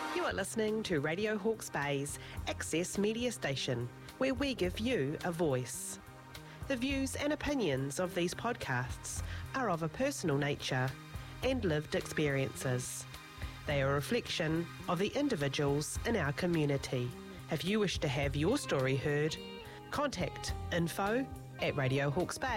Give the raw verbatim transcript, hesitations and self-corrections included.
You are listening to Radio Hawke's Bay's Access Media Station, where we give you a voice. The views and opinions of these podcasts are of a personal nature and lived experiences. They are a reflection of the individuals in our community. If you wish to have your story heard, contact info at Radio Hawke's Bay.